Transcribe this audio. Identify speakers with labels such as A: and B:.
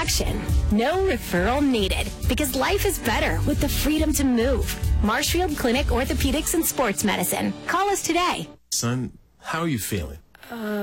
A: action. No referral needed, because life is better with the freedom to move. Marshfield Clinic Orthopedics and Sports Medicine. Call us today.
B: Son, how are you feeling?